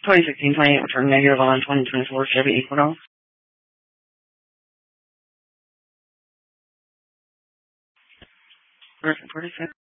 2016 28 return negative on 2024 Chevy Equinox. Version 46.